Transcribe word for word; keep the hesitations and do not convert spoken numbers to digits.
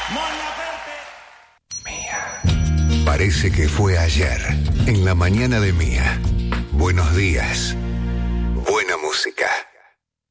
Mía. Parece que fue ayer, en la mañana de Mía. Buenos días. Buena música.